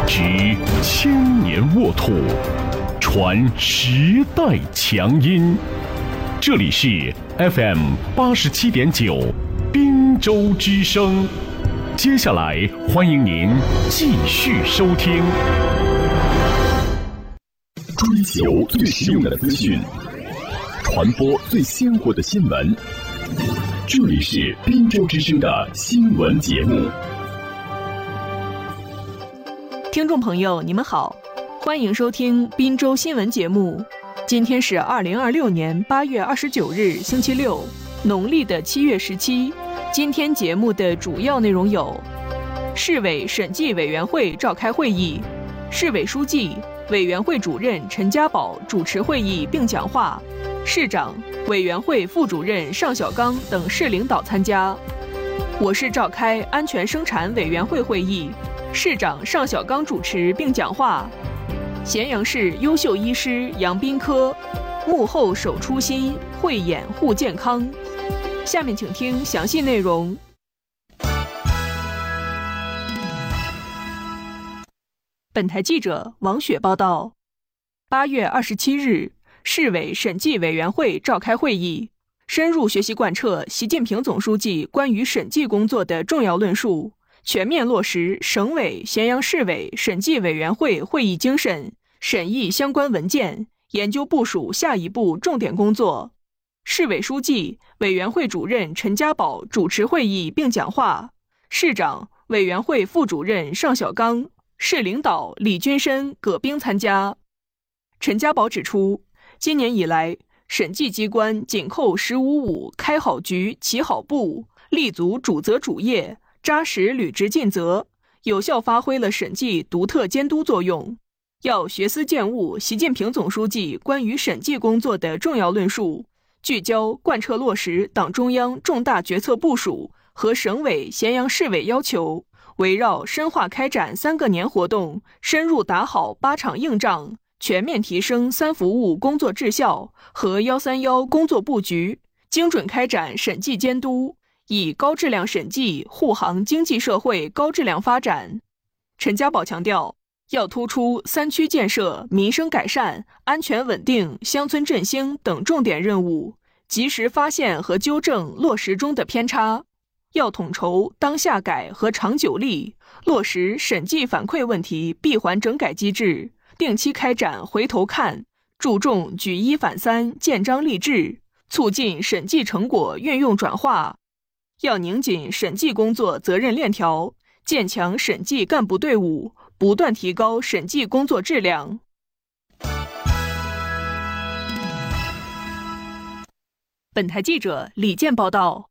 执千年沃土，传时代强音。这里是 FM87.9滨州之声。接下来欢迎您继续收听。追求最实用的资讯，传播最鲜活的新闻。这里是滨州之声的新闻节目。 听众朋友，你们好，欢迎收听滨州新闻节目。今天是2026年8月29日，星期六，农历的7月17。今天节目的主要内容有：市委审计委员会召开会议，市委书记、委员会主任陈家宝主持会议并讲话，市长、委员会副主任尚小刚等市领导参加。我市召开安全生产委员会会议，市长尚小刚主持并讲话。咸阳市优秀医师杨斌科，幕后守初心，慧眼护健康。下面请听详细内容。本台记者王雪报道：8月27日，市委审计委员会召开会议，深入学习贯彻习近平总书记关于审计工作的重要论述，全面落实省委、咸阳市委审计委员会会议精神，审议相关文件，研究部署下一步重点工作。市委书记、委员会主任陈家宝主持会议并讲话，市长、委员会副主任尚小刚、市领导李军深、葛兵参加。陈家宝指出，今年以来，审计机关紧扣“15.5”开好局、起好步，立足主责主业，扎实履职尽责，有效发挥了审计独特监督作用。要学思践悟习近平总书记关于审计工作的重要论述，聚焦贯彻落实党中央重大决策部署和省委、咸阳市委要求，围绕深化开展3个年活动，深入打好8场硬仗，全面提升3服务工作质效和131工作布局，精准开展审计监督，以高质量审计护航经济社会高质量发展。陈家宝强调，要突出3区建设、民生改善、安全稳定、乡村振兴等重点任务，及时发现和纠正落实中的偏差。要统筹当下改和长久立，落实审计反馈问题闭环整改机制，定期开展回头看，注重举一反三、建章立制，促进审计成果运用转化。要拧紧审计工作责任链条，建强审计干部队伍，不断提高审计工作质量。本台记者李健报道